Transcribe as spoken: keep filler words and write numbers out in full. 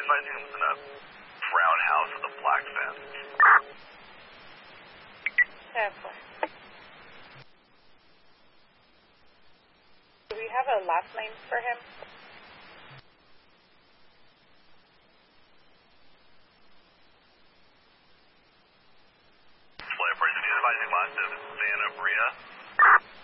advising him in a brown house with a black fence. ten four. Do we have a last name for him? Flight operation, advising last of Santa Bria.